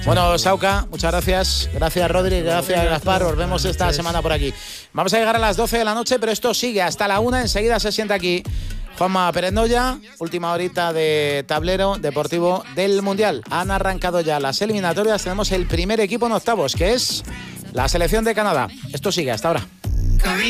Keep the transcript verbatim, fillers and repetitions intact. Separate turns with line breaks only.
Bueno, Sauca, muchas gracias. Gracias, Rodri, gracias, Gaspar. Os vemos esta semana por aquí. Vamos a llegar a las doce de la noche, pero esto sigue hasta la una. Enseguida se sienta aquí Juanma Perendoya. Última horita de tablero deportivo del Mundial. Han arrancado ya las eliminatorias. Tenemos el primer equipo en octavos, que es la selección de Canadá. Esto sigue hasta ahora.